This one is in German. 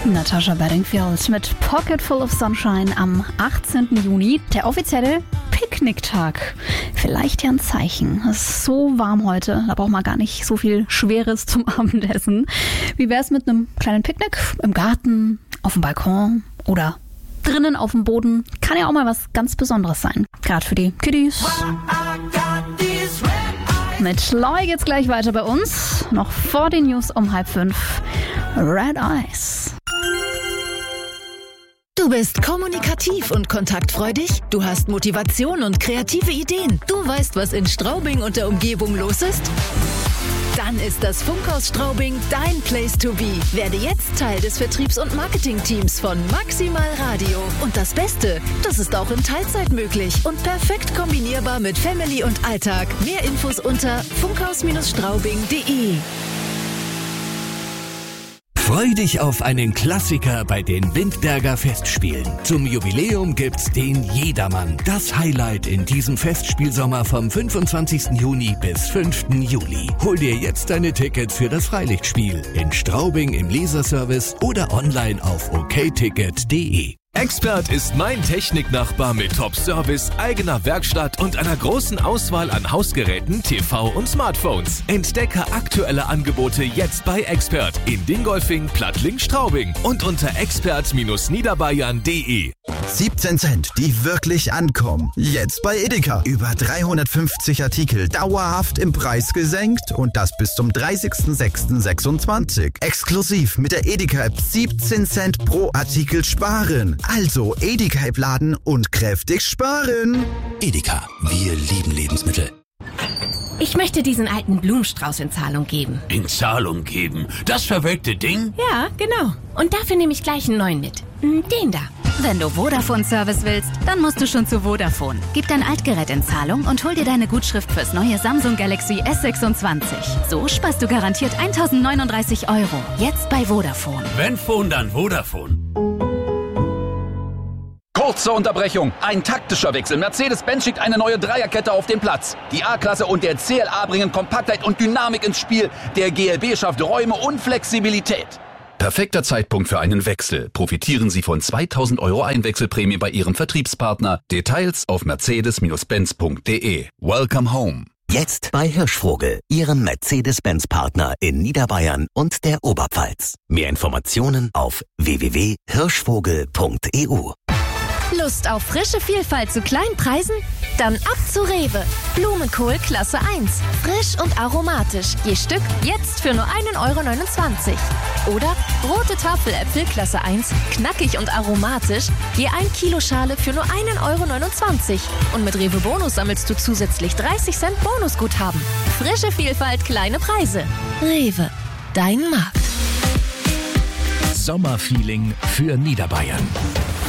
Natasha Bedingfield mit Pocket Full of Sunshine am 18. Juni, der offizielle Picknicktag. Vielleicht ja ein Zeichen. Es ist so warm heute, da braucht man gar nicht so viel Schweres zum Abendessen. Wie wär's mit einem kleinen Picknick im Garten, auf dem Balkon oder drinnen auf dem Boden? Kann ja auch mal was ganz Besonderes sein, gerade für die Kiddies. Mit Loy geht's gleich weiter bei uns. Noch vor den News um 4:30. Red Eyes. Du bist kommunikativ und kontaktfreudig. Du hast Motivation und kreative Ideen. Du weißt, was in Straubing und der Umgebung los ist? Dann ist das Funkhaus Straubing dein Place to be. Werde jetzt Teil des Vertriebs- und Marketingteams von Maximal Radio. Und das Beste, das ist auch in Teilzeit möglich und perfekt kombinierbar mit Family und Alltag. Mehr Infos unter funkhaus-straubing.de. Freu dich auf einen Klassiker bei den Windberger Festspielen. Zum Jubiläum gibt's den Jedermann. Das Highlight in diesem Festspielsommer vom 25. Juni bis 5. Juli. Hol dir jetzt deine Tickets für das Freilichtspiel in Straubing im Leserservice oder online auf okticket.de. Expert ist mein Techniknachbar mit Top-Service, eigener Werkstatt und einer großen Auswahl an Hausgeräten, TV und Smartphones. Entdecke aktuelle Angebote jetzt bei Expert in Dingolfing, Plattling, Straubing und unter expert-niederbayern.de. 17 Cent, die wirklich ankommen. Jetzt bei Edeka. Über 350 Artikel dauerhaft im Preis gesenkt und das bis zum 30.06.26. Exklusiv mit der Edeka-App 17 Cent pro Artikel sparen. Also Edeka-App laden und kräftig sparen. Edeka, wir lieben Lebensmittel. Ich möchte diesen alten Blumenstrauß in Zahlung geben. In Zahlung geben? Das verwelkte Ding? Ja, genau. Und dafür nehme ich gleich einen neuen mit. Den da. Wenn du Vodafone-Service willst, dann musst du schon zu Vodafone. Gib dein Altgerät in Zahlung und hol dir deine Gutschrift fürs neue Samsung Galaxy S26. So sparst du garantiert 1.039 €. Jetzt bei Vodafone. Wenn Phone, dann Vodafone. Kurze Unterbrechung. Ein taktischer Wechsel. Mercedes-Benz schickt eine neue Dreierkette auf den Platz. Die A-Klasse und der CLA bringen Kompaktheit und Dynamik ins Spiel. Der GLB schafft Räume und Flexibilität. Perfekter Zeitpunkt für einen Wechsel. Profitieren Sie von 2.000 € Einwechselprämie bei Ihrem Vertriebspartner. Details auf mercedes-benz.de. Welcome home. Jetzt bei Hirschvogel, Ihrem Mercedes-Benz-Partner in Niederbayern und der Oberpfalz. Mehr Informationen auf www.hirschvogel.eu. Lust auf frische Vielfalt zu kleinen Preisen? Dann ab zu Rewe. Blumenkohl Klasse 1. Frisch und aromatisch. Je Stück jetzt für nur 1,29 €. Oder rote Tafeläpfel Klasse 1. Knackig und aromatisch. Je 1 Kilo Schale für nur 1,29 €. Und mit Rewe Bonus sammelst du zusätzlich 30 Cent Bonusguthaben. Frische Vielfalt, kleine Preise. Rewe. Dein Markt. Sommerfeeling für Niederbayern.